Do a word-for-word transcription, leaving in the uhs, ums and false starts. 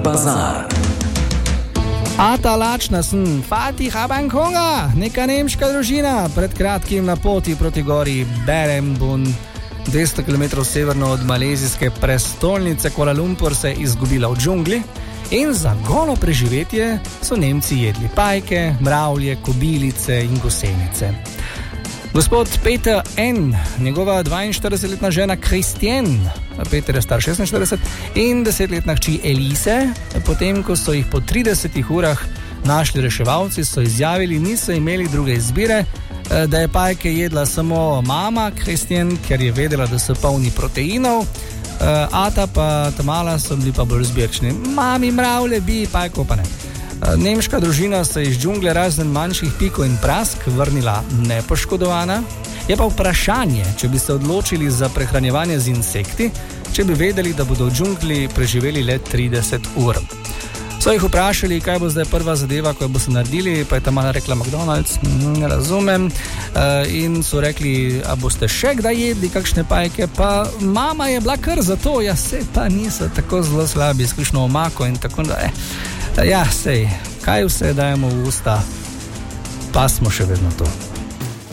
bazar. Ata lačna sem, Fatih Abankonga, neka nemška družina, pred kratkim na poti proti gori Berembun, dvesto kilometrov severno od malezijske prestolnice Kuala Lumpur, se je izgubila v džungli in za golo preživetje so Nemci jedli pajke, mravlje, kobilice in gosenice. Gospod Peter N., njegova dvainštiridesetletna žena Christian, Peter je star šestinštirideset, in desetletna hči Elise, potem ko so jih po tridesetih urah našli reševalci, so izjavili, niso imeli druge izbire, da je pajke jedla samo mama Christian, ker je vedela, da so polni proteinov, ata pa tamala so bili pa bolj zbirčni. Mami mravlje bi, pajko pa ne. Nemška družina se iz džungle razen manjših pikov in prask vrnila nepoškodovana. Je pa vprašanje, če bi se odločili za prehranjevanje z insekti, če bi vedeli, da bodo v džungli preživeli le trideset ur. So jih vprašali, kaj bo zdaj prva zadeva, ko jo bo se naredili, pa je ta mala rekla McDonald's, ne razumem, in so rekli, a boste še kdaj jedli kakšne pajke, pa mama je bila kar za to, ja se pa niso tako zelo slabi, izkušno omako in tako da, eh. Ja, sej, kaj vse dajemo v usta, pa smo še vedno to.